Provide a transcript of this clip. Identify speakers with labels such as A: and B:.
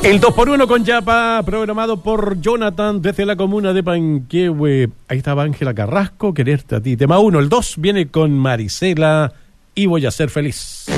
A: El 2x1 con Yapa, programado por Jonathan desde la comuna de Panquehue. Ahí estaba Ángela Carrasco, Quererte a ti. Tema 1, el 2 viene con Marisela y Voy a ser feliz.